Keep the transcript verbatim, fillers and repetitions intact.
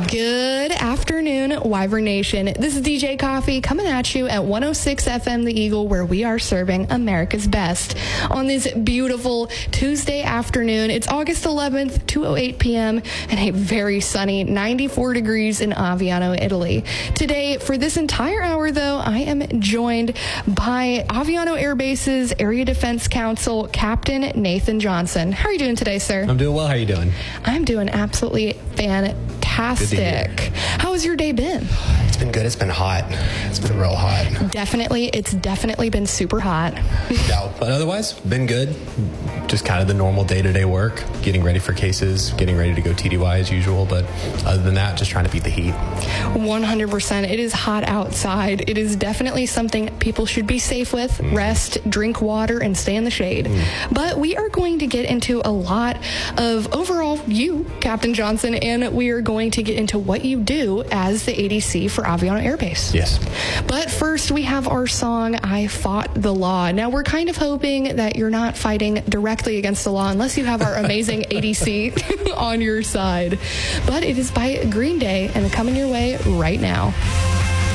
Good afternoon, Wyvern Nation. This is D J Coffee coming at you at one oh six F M The Eagle, where we are serving America's best. On this beautiful Tuesday afternoon, it's August eleventh, two oh eight p.m., and a very sunny ninety-four degrees in Aviano, Italy. Today, for this entire hour, though, I am joined by Aviano Air Base's Area Defense Council Captain Nathan Johnson. How are you doing today, sir? I'm doing well. How are you doing? I'm doing absolutely fantastic. How has your day been? It's been good. It's been hot. It's been real hot. Definitely. It's definitely been super hot. No, but otherwise, been good. Just kind of the normal day-to-day work, getting ready for cases, getting ready to go T D Y as usual. But other than that, just trying to beat the heat. one hundred percent. It is hot outside. It is definitely something people should be safe with. Mm. Rest, drink water, and stay in the shade. Mm. But we are going to get into a lot of overall you, Captain Johnson, and we are going to get into what you do as the A D C for Aviano Air Base. Yes. But first, we have our song, I Fought the Law. Now, we're kind of hoping that you're not fighting directly against the law unless you have our amazing A D C on your side. But it is by Green Day and coming your way right now.